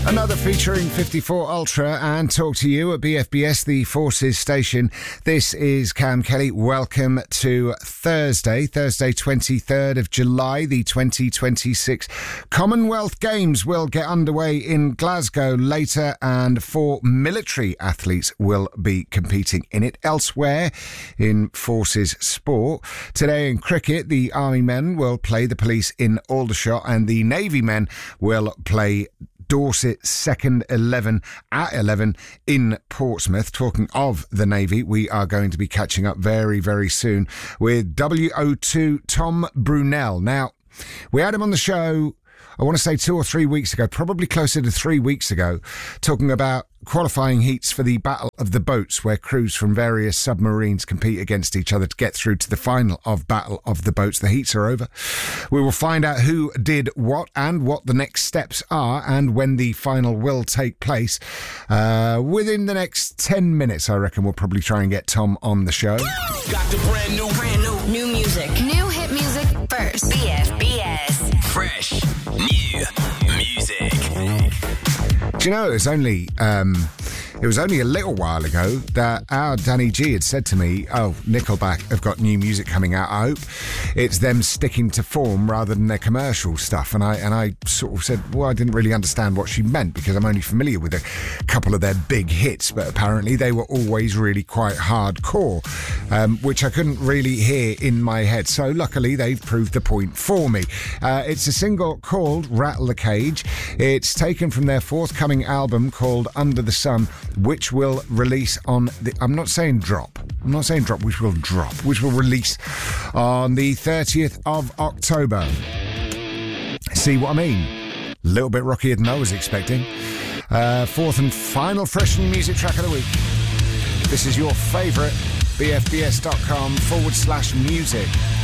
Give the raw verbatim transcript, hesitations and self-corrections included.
Another featuring fifty-four Ultra and Talk to You at B F B S, the Forces station. This is Cam Kelly. Welcome to Thursday, Thursday twenty-third of July, the twenty twenty-six Commonwealth Games will get underway in Glasgow later, and four military athletes will be competing in it. Elsewhere in Forces sport, today in cricket, the Army men will play the Police in Aldershot and the Navy men will play Dorset second eleven at eleven in Portsmouth. Talking of the Navy, we are going to be catching up very, very soon with W O two Tom Brunel. Now, we had him on the show, I want to say two or three weeks ago, probably closer to three weeks ago, talking about qualifying heats for the Battle of the Boats, where crews from various submarines compete against each other to get through to the final of Battle of the Boats. The heats are over. We will find out who did what and what the next steps are and when the final will take place. Uh, within the next ten minutes, I reckon we'll probably try and get Tom on the show. Got the brand new, brand new, new music. New hit music first. B F B S. Fresh, new music. Do you know, it was only um, it was only a little while ago that our Danny G had said to me, oh, Nickelback have got new music coming out. I hope it's them sticking to form rather than their commercial stuff. And I and I sort of said, well, I didn't really understand what she meant because I'm only familiar with a couple of their big hits, but apparently they were always really quite hardcore, um, which I couldn't really hear in my head. So luckily they've proved the point for me. Uh, it's a single called Rattle the Cage. It's taken from their forthcoming album called Under the Sun, which will release on the, I'm not saying drop, I'm not saying drop, which will drop, which will release on the thirtieth of October. See what I mean? A little bit rockier than I was expecting. Uh, fourth and final fresh new music track of the week. This is your favourite, bfbs.com forward slash music.